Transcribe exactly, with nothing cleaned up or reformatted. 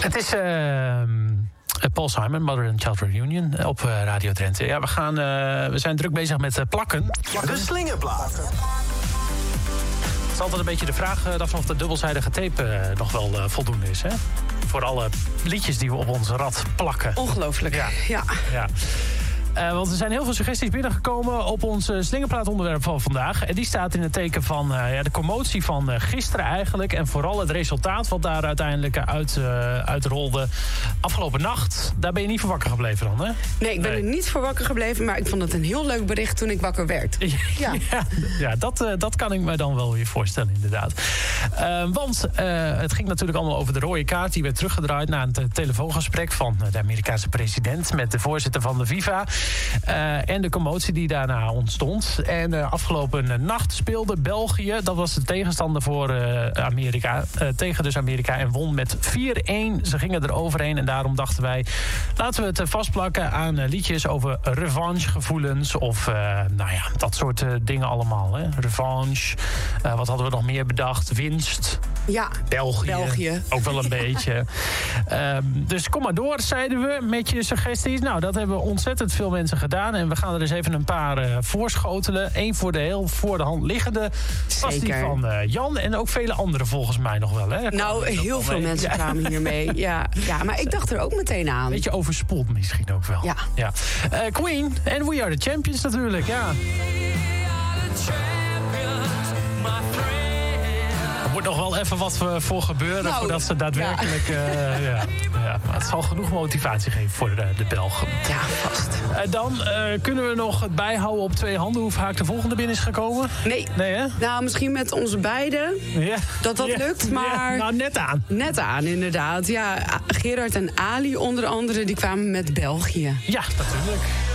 Het is uh, Paul Simon, Mother and Child Reunion op uh, Radio Drenthe. Ja, we, gaan, uh, we zijn druk bezig met uh, plakken. plakken. De slingerplaat. Het is altijd een beetje de vraag uh, of de dubbelzijdige tape uh, nog wel uh, voldoende is, hè? Voor alle liedjes die we op ons rad plakken. Ongelooflijk, ja. ja. ja. Uh, want er zijn heel veel suggesties binnengekomen op ons uh, slingerplaatonderwerp van vandaag. En die staat in het teken van uh, ja, de commotie van uh, gisteren eigenlijk. En vooral het resultaat wat daar uiteindelijk uit, uh, uitrolde afgelopen nacht. Daar ben je niet voor wakker gebleven dan, hè? Nee, ik ben nee. er niet voor wakker gebleven. Maar ik vond het een heel leuk bericht toen ik wakker werd. Ja, ja. ja dat, uh, dat kan ik me dan wel weer voorstellen, inderdaad. Uh, want uh, het ging natuurlijk allemaal over de rode kaart. Die werd teruggedraaid na een te- telefoongesprek van de Amerikaanse president met de voorzitter van de FIFA. Uh, en de commotie die daarna ontstond. En uh, afgelopen nacht speelde België, dat was de tegenstander voor uh, Amerika, uh, tegen dus Amerika en won met vier-een. Ze gingen er overheen en daarom dachten wij, laten we het vastplakken aan uh, liedjes over revanchegevoelens of uh, nou ja, dat soort uh, dingen allemaal. Hè? Revanche, uh, wat hadden we nog meer bedacht? Winst. Ja, België. België. Ook wel een beetje. Uh, dus kom maar door, zeiden we, met je suggesties. Nou, dat hebben ontzettend veel mensen gedaan. En we gaan er eens even een paar uh, voorschotelen. Eén voor de heel voor de hand liggende. Was die van uh, Jan en ook vele anderen volgens mij nog wel. Hè? Nou, heel veel mee. mensen ja. kwamen hiermee. Ja, ja, maar ik dacht er ook meteen aan. Beetje overspoeld misschien ook wel. Ja. ja. Uh, Queen en We Are The Champions natuurlijk, ja. Er moet nog wel even wat voor gebeuren nou, voordat ze daadwerkelijk... Ja. Uh, ja, ja, maar het zal genoeg motivatie geven voor de, de Belgen. Ja, vast. Uh, dan uh, kunnen we nog het bijhouden op twee handen hoe vaak de volgende binnen is gekomen? Nee. Nee, hè? Nou, misschien met onze beiden. Ja. Dat dat ja. lukt, maar... Ja, nou, net aan. Net aan, inderdaad. Ja, Gerard en Ali onder andere, die kwamen met België. Ja, natuurlijk.